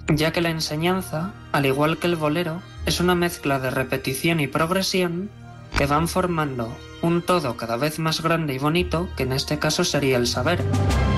ya que la enseñanza, al igual que el bolero, es una mezcla de repetición y progresión que van formando un todo cada vez más grande y bonito, que en este caso sería el saber.